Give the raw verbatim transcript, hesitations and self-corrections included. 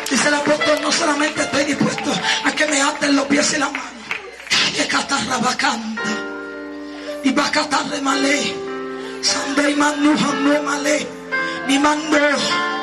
Dice el apóstol, no solamente estoy dispuesto a que me aten los pies y las manos. Y catarrabacanta. Y bacatarre malé. Sandei manu hanu malé. Ni mando.